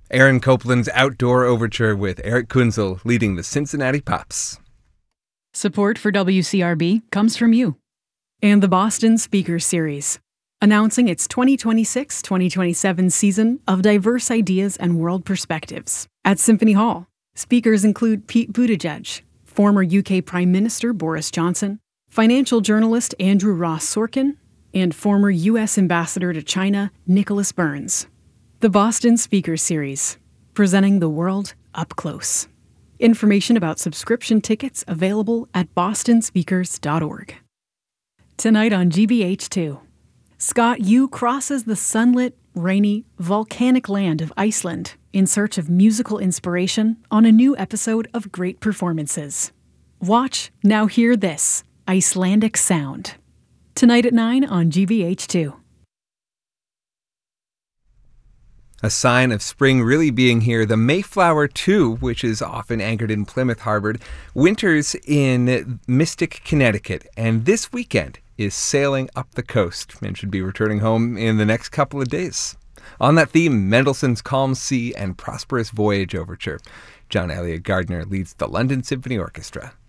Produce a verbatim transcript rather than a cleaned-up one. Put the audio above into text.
Aaron Copland's Outdoor Overture with Eric Kunzel leading the Cincinnati Pops. Support for W C R B comes from you and the Boston Speakers Series, announcing its twenty twenty-six twenty twenty-seven season of diverse ideas and world perspectives. At Symphony Hall, speakers include Pete Buttigieg, former U K Prime Minister Boris Johnson, financial journalist Andrew Ross Sorkin, and former U S Ambassador to China Nicholas Burns. The Boston Speakers Series, presenting the world up close. Information about subscription tickets available at boston speakers dot org. Tonight on G B H two, Scott Yu crosses the sunlit, rainy, volcanic land of Iceland in search of musical inspiration on a new episode of Great Performances. Watch, now hear this, Icelandic sound. Tonight at nine on G B H two. A sign of spring really being here, the Mayflower two, which is often anchored in Plymouth Harbor, winters in Mystic, Connecticut, and this weekend is sailing up the coast and should be returning home in the next couple of days. On that theme, Mendelssohn's Calm Sea and Prosperous Voyage Overture. John Elliott Gardner leads the London Symphony Orchestra.